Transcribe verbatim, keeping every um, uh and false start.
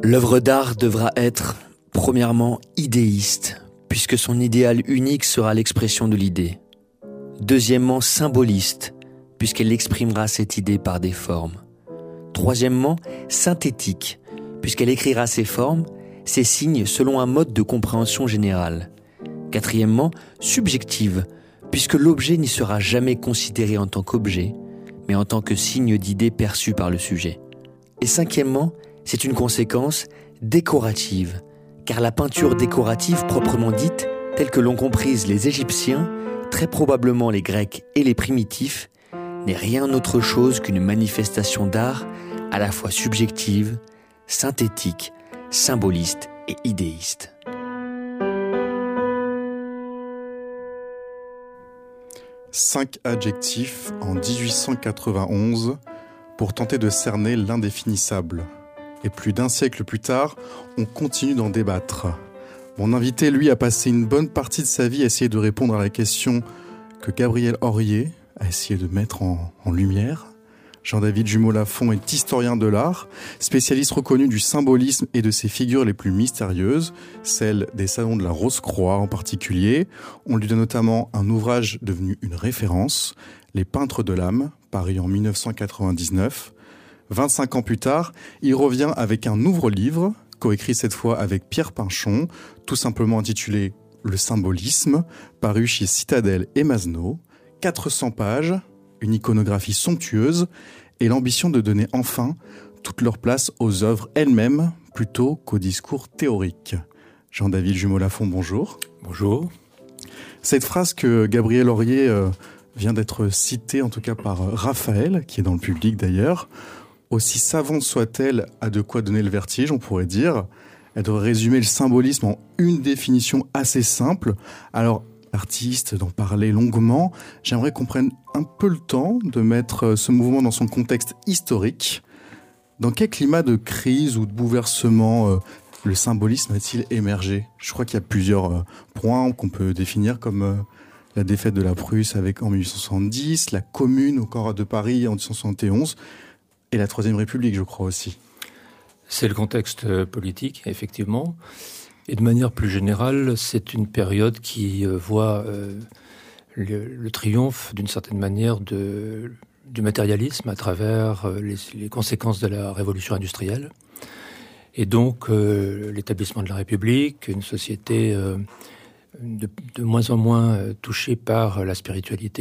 L'œuvre d'art devra être, premièrement, idéiste, puisque son idéal unique sera l'expression de l'idée. Deuxièmement, symboliste, puisqu'elle exprimera cette idée par des formes. Troisièmement, synthétique, puisqu'elle écrira ses formes, ses signes selon un mode de compréhension générale. Quatrièmement, subjective, puisque l'objet n'y sera jamais considéré en tant qu'objet, mais en tant que signe d'idée perçue par le sujet. Et cinquièmement, c'est une conséquence décorative, car la peinture décorative proprement dite, telle que l'ont comprise les Égyptiens, très probablement les Grecs et les primitifs, n'est rien autre chose qu'une manifestation d'art à la fois subjective, synthétique, symboliste et idéiste. Cinq adjectifs en dix-huit cent quatre-vingt-onze pour tenter de cerner l'indéfinissable. Et plus d'un siècle plus tard, on continue d'en débattre. Mon invité, lui, a passé une bonne partie de sa vie à essayer de répondre à la question que Gabriel Aurier a essayé de mettre en, en lumière. Jean-David Jumeau-Lafont est historien de l'art, spécialiste reconnu du symbolisme et de ses figures les plus mystérieuses, celles des salons de la Rose-Croix en particulier. On lui donne notamment un ouvrage devenu une référence, Les Peintres de l'âme, paru en dix-neuf cent quatre-vingt-dix-neuf. vingt-cinq ans plus tard, il revient avec un nouveau livre, coécrit cette fois avec Pierre Pinchon, tout simplement intitulé Le symbolisme, paru chez Citadel et Masno. quatre cents pages, une iconographie somptueuse et l'ambition de donner enfin toute leur place aux œuvres elles-mêmes plutôt qu'aux discours théoriques. Jean-David Jumeau-Lafont, bonjour. Bonjour. Cette phrase que Gabriel Aurier euh, vient d'être citée, en tout cas par Raphaël, qui est dans le public d'ailleurs, aussi savante soit-elle, a de quoi donner le vertige, on pourrait dire. Elle devrait résumer le symbolisme en une définition assez simple. Alors, artiste, d'en parler longuement, j'aimerais qu'on prenne un peu le temps de mettre ce mouvement dans son contexte historique. Dans quel climat de crise ou de bouleversement euh, le symbolisme a-t-il émergé ? Je crois qu'il y a plusieurs euh, points qu'on peut définir comme euh, la défaite de la Prusse avec, en dix-huit cent soixante-dix, la Commune au Camp de Paris en dix-neuf cent soixante et onze et la Troisième République, je crois aussi. C'est le contexte politique, effectivement. Et de manière plus générale, c'est une période qui euh, voit euh, le, le triomphe, d'une certaine manière, de, du matérialisme à travers euh, les, les conséquences de la révolution industrielle. Et donc, euh, l'établissement de la République, une société euh, de, de moins en moins euh, touchée par la spiritualité